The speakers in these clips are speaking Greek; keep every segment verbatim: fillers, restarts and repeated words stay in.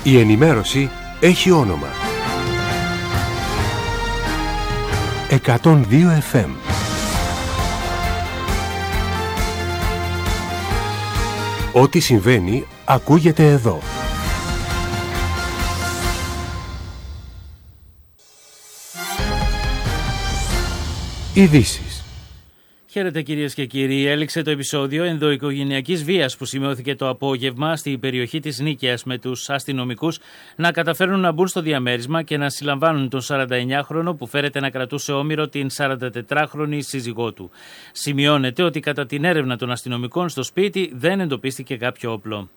Η ενημέρωση έχει όνομα. εκατόν δύο εφ εμ. Ό,τι συμβαίνει ακούγεται εδώ. Ειδήσεις. Χαίρετε κυρίες και κύριοι. Έληξε το επεισόδιο ενδοοικογενειακής βίας που σημειώθηκε το απόγευμα στη περιοχή της Νίκαιας με τους αστυνομικούς να καταφέρουν να μπουν στο διαμέρισμα και να συλλαμβάνουν τον σαρανταεννιάχρονο που φέρεται να κρατούσε όμηρο την σαραντατετράχρονη σύζυγό του. Σημειώνεται ότι κατά την έρευνα των αστυνομικών στο σπίτι δεν εντοπίστηκε κάποιο όπλο.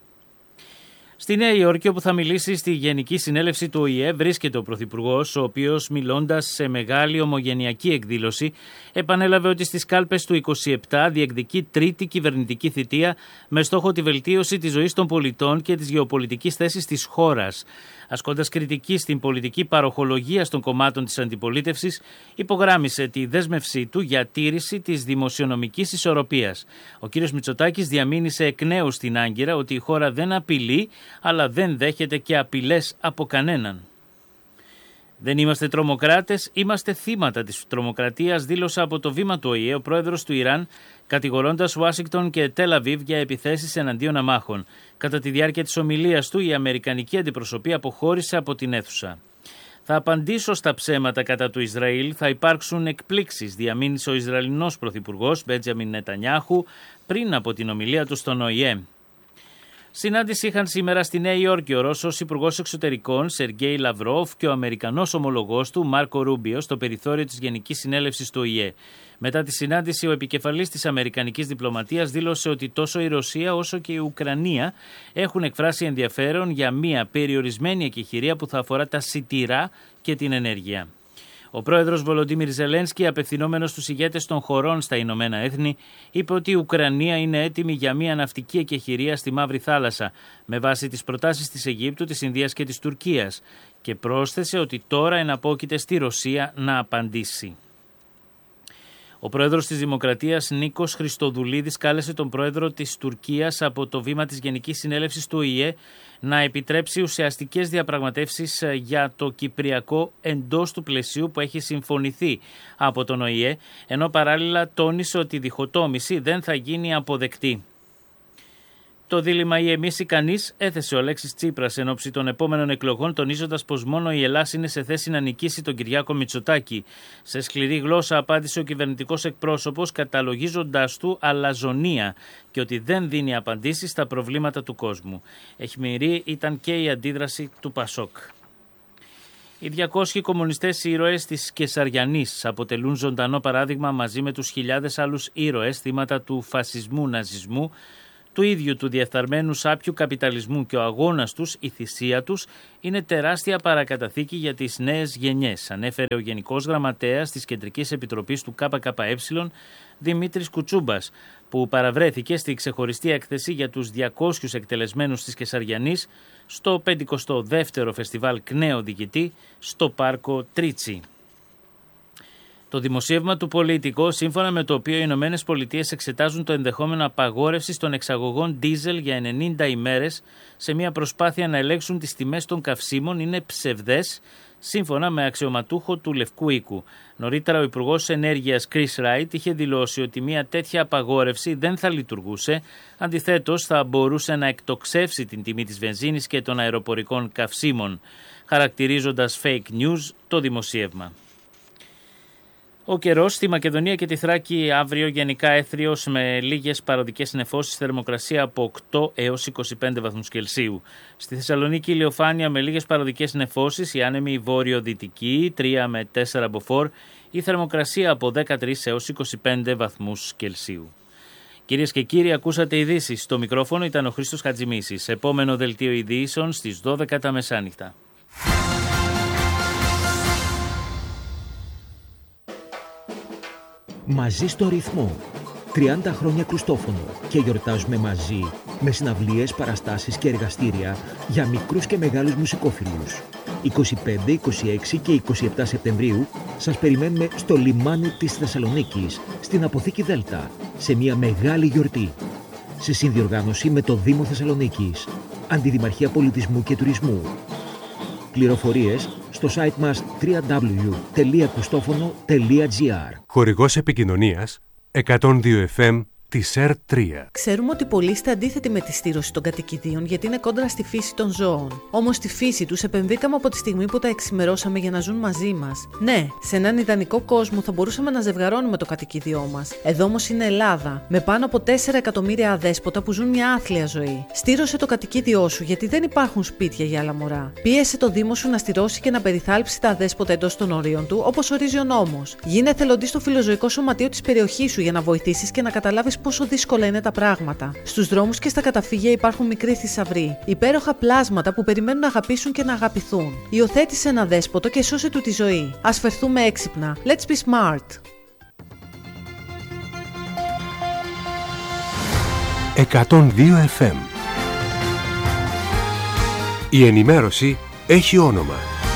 Στη Νέα Υόρκη, όπου θα μιλήσει στη Γενική Συνέλευση του Ο Η Ε, βρίσκεται ο Πρωθυπουργός, ο οποίος, μιλώντας σε μεγάλη ομογενειακή εκδήλωση, επανέλαβε ότι στις κάλπες του είκοσι επτά διεκδικεί τρίτη κυβερνητική θητεία με στόχο τη βελτίωση της ζωής των πολιτών και της γεωπολιτικής θέσης της χώρας. Ασκώντας κριτική στην πολιτική παροχολογία των κομμάτων της αντιπολίτευσης, υπογράμμισε τη δέσμευσή του για τήρηση της δημοσιονομικής ισορροπίας. Ο κ. Μητσοτάκης διαμήνυσε εκ νέου στην Άγκυρα ότι η χώρα δεν απειλεί, αλλά δεν δέχεται και απειλές από κανέναν. Δεν είμαστε τρομοκράτες, είμαστε θύματα της τρομοκρατίας, δήλωσε από το βήμα του Ο Η Ε ο πρόεδρος του Ιράν, κατηγορώντας Ουάσιγκτον και Τελ Αβίβ για επιθέσεις εναντίον αμάχων. Κατά τη διάρκεια της ομιλίας του, η αμερικανική αντιπροσωπεία αποχώρησε από την αίθουσα. «Θα απαντήσω στα ψέματα κατά του Ισραήλ, θα υπάρξουν εκπλήξεις», διαμήνυσε ο Ισραηλινός πρωθυπουργός Μπέντζαμιν Νετανιάχου πριν από την ομιλία του στον Ο Η Ε. Συνάντηση είχαν σήμερα στη Νέα Υόρκη ο Ρώσος Υπουργός Εξωτερικών Σεργέι Λαυρόφ και ο Αμερικανός ομολογός του Μάρκο Ρούμπιο στο περιθώριο της Γενικής Συνέλευσης του Ο Η Ε. Μετά τη συνάντηση, ο επικεφαλής της Αμερικανικής διπλωματίας δήλωσε ότι τόσο η Ρωσία όσο και η Ουκρανία έχουν εκφράσει ενδιαφέρον για μια περιορισμένη εκεχηρία που θα αφορά τα σιτηρά και την ενέργεια. Ο πρόεδρος Βολοντίμιρ Ζελένσκι, απευθυνόμενος στους ηγέτες των χωρών στα Ηνωμένα Έθνη, είπε ότι η Ουκρανία είναι έτοιμη για μια ναυτική εκεχηρία στη Μαύρη Θάλασσα, με βάση τις προτάσεις της Αιγύπτου, της Ινδίας και της Τουρκίας, και πρόσθεσε ότι τώρα εναπόκειται στη Ρωσία να απαντήσει. Ο πρόεδρος της Δημοκρατίας Νίκος Χριστοδουλίδης κάλεσε τον πρόεδρο της Τουρκίας από το βήμα της Γενικής Συνέλευσης του Ο Η Ε να επιτρέψει ουσιαστικές διαπραγματεύσεις για το Κυπριακό εντός του πλαισίου που έχει συμφωνηθεί από τον Ο Η Ε, ενώ παράλληλα τόνισε ότι η διχοτόμηση δεν θα γίνει αποδεκτή. Το δίλημμα ή εμείς ή κανείς έθεσε ο Αλέξης Τσίπρας εν ώψη των επόμενων εκλογών, τονίζοντας πως μόνο η Ελλάδα είναι σε θέση να νικήσει τον Κυριάκο Μητσοτάκη. Σε σκληρή γλώσσα απάντησε ο κυβερνητικός εκπρόσωπος, καταλογίζοντας του αλαζονία και ότι δεν δίνει απαντήσεις στα προβλήματα του κόσμου. Αιχμηρή ήταν και η αντίδραση του Πασόκ. Οι διακόσιοι κομμουνιστές ήρωες της Κεσαριανής αποτελούν ζωντανό παράδειγμα μαζί με τους χιλιάδες άλλους ήρωες θύματα του φασισμού, ναζισμού, του ίδιου του διεφθαρμένου σάπιου καπιταλισμού, και ο αγώνας τους, η θυσία τους, είναι τεράστια παρακαταθήκη για τις νέες γενιές, ανέφερε ο Γενικός Γραμματέας της Κεντρικής Επιτροπής του ΚΚΕ, Δημήτρης Κουτσούμπας, που παραβρέθηκε στη ξεχωριστή έκθεση για τους διακόσιους εκτελεσμένους της Κεσαριανής στο πενηκοστό δεύτερο Φεστιβάλ Κνέο Διοικητή στο Πάρκο Τρίτσι. Το δημοσίευμα του Πολίτικο, σύμφωνα με το οποίο οι Ηνωμένες Πολιτείες εξετάζουν το ενδεχόμενο απαγόρευσης των εξαγωγών ντίζελ για ενενήντα ημέρες σε μια προσπάθεια να ελέγξουν τις τιμές των καυσίμων, είναι ψευδές, σύμφωνα με αξιωματούχο του Λευκού Οίκου. Νωρίτερα, ο Υπουργός Ενέργειας Chris Wright είχε δηλώσει ότι μια τέτοια απαγόρευση δεν θα λειτουργούσε, αντιθέτως θα μπορούσε να εκτοξεύσει την τιμή της βενζίνης και των αεροπορικών καυσίμων, χαρακτηρίζοντας fake news το δημοσίευμα. Ο καιρός στη Μακεδονία και τη Θράκη αύριο γενικά έθριος με λίγες παροδικές νεφώσεις, θερμοκρασία από οκτώ έως είκοσι πέντε βαθμούς Κελσίου. Στη Θεσσαλονίκη ηλιοφάνεια με λίγες παροδικές νεφώσεις, η άνεμη βόρειο-δυτική τρία με τέσσερα μποφόρ, η θερμοκρασία από δεκατρείς έως είκοσι πέντε βαθμούς Κελσίου. Κυρίες και κύριοι, ακούσατε ειδήσεις. Στο μικρόφωνο ήταν ο Χρήστος Χατζημίσης. Επόμενο δελτίο ειδήσεων στις δώδεκα τα μεσάνυχτα. Μαζί στο ρυθμό. τριάντα χρόνια Κρουστόφωνο και γιορτάζουμε μαζί με συναυλίες, παραστάσεις και εργαστήρια για μικρούς και μεγάλους μουσικόφιλους. είκοσι πέντε, είκοσι έξι και είκοσι επτά Σεπτεμβρίου σας περιμένουμε στο λιμάνι της Θεσσαλονίκης, στην Αποθήκη Δέλτα, σε μια μεγάλη γιορτή. Σε συνδιοργάνωση με το Δήμο Θεσσαλονίκης. Αντιδημαρχία Πολιτισμού και Τουρισμού. Πληροφορίες στο site μας double-u double-u double-u τελεία κουστόφωνο τελεία τζι άρ. Χορηγός επικοινωνίας εκατόν δύο εφ εμ της ΕΡ τρία. Ξέρουμε ότι πολλοί είστε αντίθετοι με τη στήρωση των κατοικιδίων γιατί είναι κόντρα στη φύση των ζώων. Όμως στη φύση τους επενδύκαμε από τη στιγμή που τα εξημερώσαμε για να ζουν μαζί μας. Ναι, σε έναν ιδανικό κόσμο θα μπορούσαμε να ζευγαρώνουμε το κατοικίδιό μας. Εδώ όμως είναι Ελλάδα, με πάνω από τέσσερα εκατομμύρια αδέσποτα που ζουν μια άθλια ζωή. Στήρωσε το κατοικίδιό σου γιατί δεν υπάρχουν σπίτια για άλλα μωρά. Πίεσε το Δήμο σου να στηρώσει και να περιθάλψει τα αδέσποτα εντός των ορίων του, όπως ορίζει ο νόμος. Γίνε εθελοντής στο φιλοζωικό σωματείο της περιοχής σου για να βοηθήσεις και να καταλάβεις πόσο δύσκολα είναι τα πράγματα. Στους δρόμους και στα καταφύγια υπάρχουν μικροί θησαυροί, υπέροχα πλάσματα που περιμένουν να αγαπήσουν και να αγαπηθούν. Υιοθέτησε ένα δέσποτο και σώσε του τη ζωή. Ας φερθούμε έξυπνα. Let's be smart. εκατόν δύο εφ εμ. Η ενημέρωση έχει όνομα.